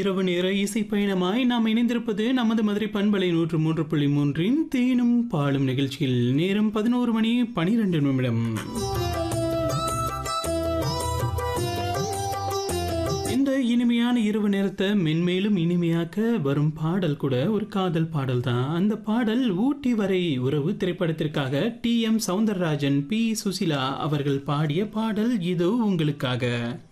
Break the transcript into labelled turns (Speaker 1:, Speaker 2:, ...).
Speaker 1: இரவு நேர இசை பயணமாய் நாம் இணைந்திருப்பது நமது மதுரை பண்பலை 103.3 தேனும் பாலும் நிகழ்ச்சியில் நேரம் 11 மணி 12 நிமிடம். இந்த இனிமையான இரவு நேரத்தை மென்மேலும் இனிமையாக்க வரும் பாடல் கூட ஒரு காதல் பாடல் தான். அந்த பாடல் ஊட்டி வரை உறவு திரைப்படத்திற்காக டி.எம். சௌந்தரராஜன், பி. சுசிலா அவர்கள் பாடிய பாடல் இதோ உங்களுக்காக.